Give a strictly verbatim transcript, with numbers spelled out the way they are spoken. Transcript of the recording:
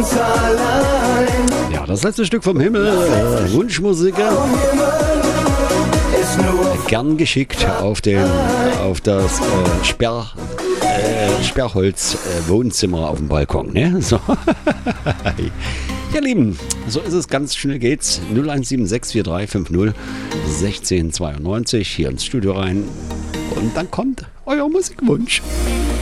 Ja, das letzte Stück vom Himmel, äh, Wunschmusiker, gern geschickt auf, den, auf das äh, Sperr, äh, Sperrholz äh, Wohnzimmer auf dem Balkon. Ne? So. Ja, Lieben, so ist es, ganz schnell geht's. null eins sieben sechs vier drei fünf null eins sechs zwei neun hier ins Studio rein und dann kommt euer Musikwunsch.